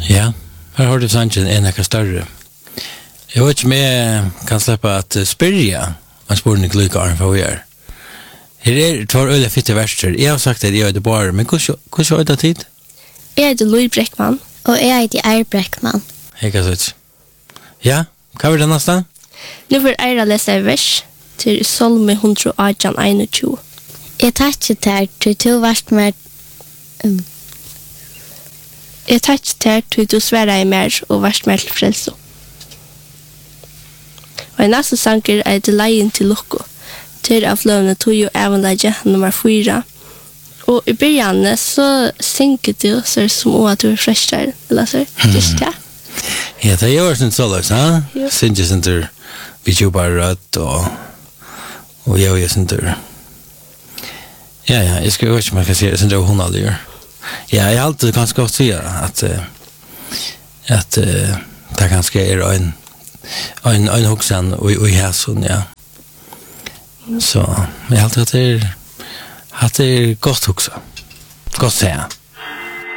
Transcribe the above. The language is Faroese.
Ja, här har du sannsyn en ekka større. Jeg vet ikke om jeg kan slippe at spyrja en spurning lykka arn for vi er. Her två øyla fitte verster. Jeg har sagt at jeg er det bare, men hvordan er det tid? Jeg heter Louis Breckman. Og jeg heter Eir Breckman. Hei, hva sånn? Ja, hva var det nesten? Nu får Eira lese en vers til Salme 118:21. Jeg tar ikke til til to verst med Jeg tar ikke til til du sverre i mer og verst mer til frelse. Og i neste sanger er det leien til lukko. Til av løvene tog jo evenlegge nummer 4. Og i begynnelsen så synker du så som å at du er freshtere, eller så? Just det. Ja, det gjør sin såløs, ha? Jo. Synes jeg sinter vi jo bare rødt, og jeg sinter. Ja, jeg skal jo ikke man kan si det, sinter hun aldri gjør. Ja, jeg har alltid ganske godt si at det ganske er en hoksan og i hæsson, ja. Så jeg har alltid at det er godt hoksa. Godt se, ja.